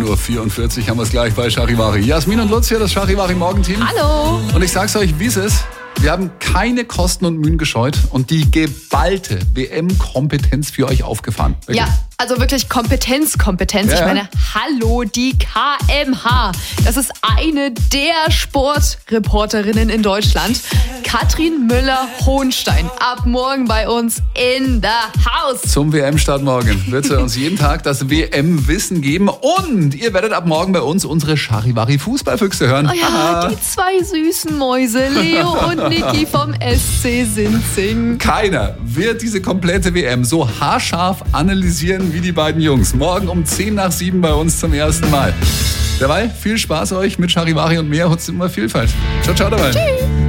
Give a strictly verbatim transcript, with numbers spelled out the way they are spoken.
Uhr vierundvierzig haben wir es gleich bei Charivari. Jasmin und Lutz hier, das Charivari-Morgenteam. Hallo. Und ich sag's euch, wie es ist. Wir haben keine Kosten und Mühen gescheut und die geballte W M-Kompetenz für euch aufgefahren. Wirklich. Ja, also wirklich Kompetenz, Kompetenz. Ja, ich ja. meine, hallo, die K M H. Das ist eine der Sportreporterinnen in Deutschland. Katrin Müller-Hohenstein. Ab morgen bei uns in the house. Zum W M-Start morgen wird sie uns jeden Tag das W M-Wissen geben und ihr werdet ab morgen bei uns unsere Charivari-Fußballfüchse hören. Oh ja, Aha. die zwei süßen Mäuse, Leo und Niki vom S C Sinzing. Keiner wird diese komplette W M so haarscharf analysieren wie die beiden Jungs. Morgen um zehn nach sieben bei uns zum ersten Mal. Dabei viel Spaß euch mit Charivari und mehr Hutz immer Vielfalt. Ciao, ciao dabei. Tschüss.